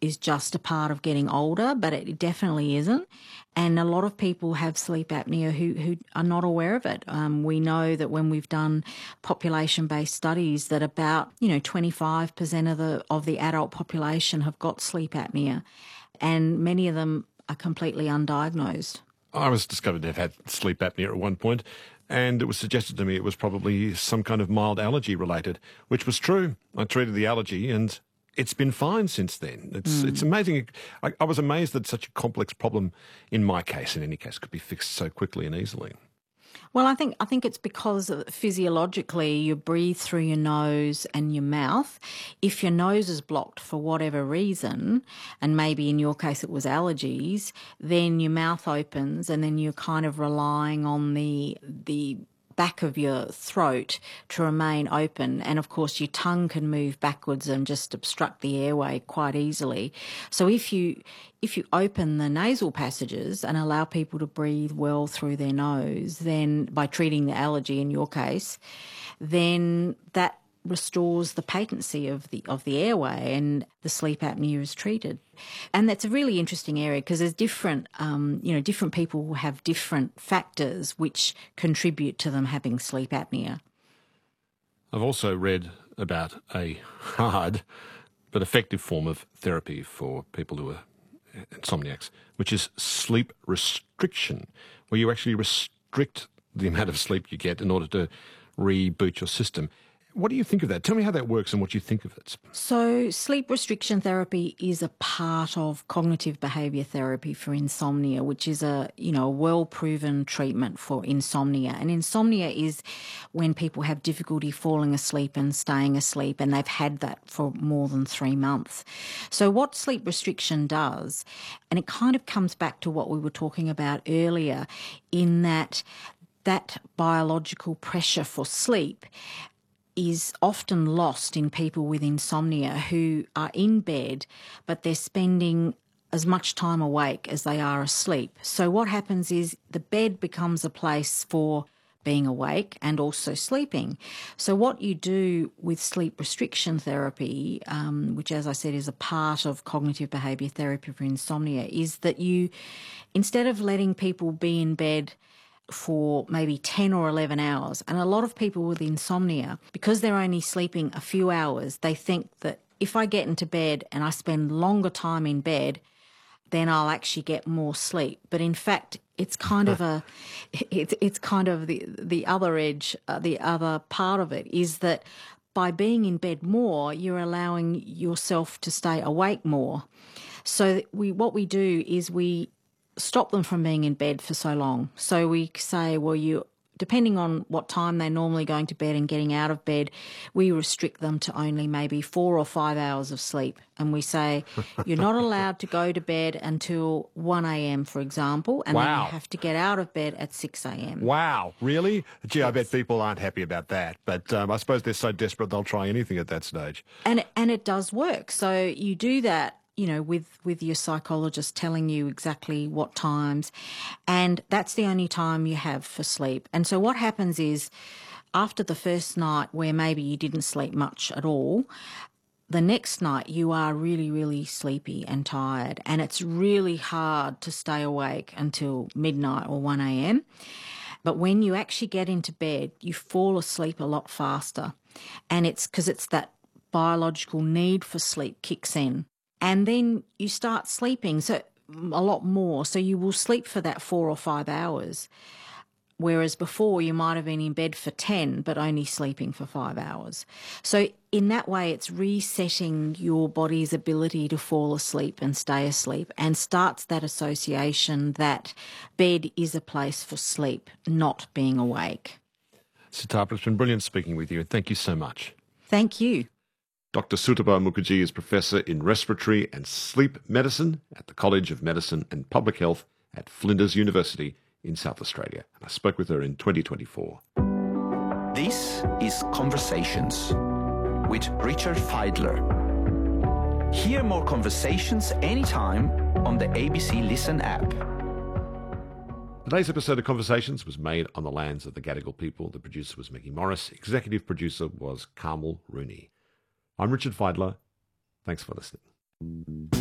is just a part of getting older, but it definitely isn't. And a lot of people have sleep apnea who are not aware of it. We know that when we've done population-based studies that about 25% of the adult population have got sleep apnea, and many of them are completely undiagnosed. I was discovered to have had sleep apnea at one point, and it was suggested to me it was probably some kind of mild allergy related, which was true. I treated the allergy and it's been fine since then. It's amazing. I was amazed that such a complex problem, in my case, in any case, could be fixed so quickly and easily. Well, I think it's because physiologically you breathe through your nose and your mouth. If your nose is blocked for whatever reason, and maybe in your case it was allergies, then your mouth opens and then you're kind of relying on the back of your throat to remain open, and of course your tongue can move backwards and just obstruct the airway quite easily. So if you open the nasal passages and allow people to breathe well through their nose, then by treating the allergy in your case, then that restores the patency of the airway and the sleep apnea is treated. And that's a really interesting area because there's different people have different factors which contribute to them having sleep apnea. I've also read about a hard but effective form of therapy for people who are insomniacs, which is sleep restriction, where you actually restrict the amount of sleep you get in order to reboot your system. What do you think of that? Tell me how that works and what you think of it. So sleep restriction therapy is a part of cognitive behaviour therapy for insomnia, which is a well-proven treatment for insomnia. And insomnia is when people have difficulty falling asleep and staying asleep, and they've had that for more than 3 months. So what sleep restriction does, and it kind of comes back to what we were talking about earlier, in that biological pressure for sleep is often lost in people with insomnia who are in bed, but they're spending as much time awake as they are asleep. So what happens is the bed becomes a place for being awake and also sleeping. So what you do with sleep restriction therapy, which as I said is a part of cognitive behaviour therapy for insomnia, is that you, instead of letting people be in bed for maybe 10 or 11 hours. And a lot of people with insomnia, because they're only sleeping a few hours, they think that if I get into bed and I spend longer time in bed, then I'll actually get more sleep. But in fact, it's kind of the other edge, the other part of it is that by being in bed more, you're allowing yourself to stay awake more. So what we do is we stop them from being in bed for so long. So we say, well, depending on what time they're normally going to bed and getting out of bed, we restrict them to only maybe 4 or 5 hours of sleep. And we say, you're not allowed to go to bed until 1 a.m., for example, and then you have to get out of bed at 6 a.m. Wow, really? Gee, I bet people aren't happy about that. But I suppose they're so desperate they'll try anything at that stage. And it does work. So you do that, with your psychologist telling you exactly what times, and that's the only time you have for sleep. And so what happens is, after the first night where maybe you didn't sleep much at all, the next night you are really, really sleepy and tired, and it's really hard to stay awake until midnight or 1 a.m. But when you actually get into bed, you fall asleep a lot faster, and it's because it's that biological need for sleep kicks in. And then you start sleeping a lot more. So you will sleep for that 4 or 5 hours, whereas before you might have been in bed for 10 but only sleeping for 5 hours. So in that way it's resetting your body's ability to fall asleep and stay asleep, and starts that association that bed is a place for sleep, not being awake. Sutapa, it's been brilliant speaking with you, and thank you so much. Thank you. Dr. Sutapa Mukherjee is Professor in Respiratory and Sleep Medicine at the College of Medicine and Public Health at Flinders University in South Australia. I spoke with her in 2024. This is Conversations with Richard Fidler. Hear more conversations anytime on the ABC Listen app. Today's episode of Conversations was made on the lands of the Gadigal people. The producer was Maggie Morris. Executive producer was Carmel Rooney. I'm Richard Fidler. Thanks for listening.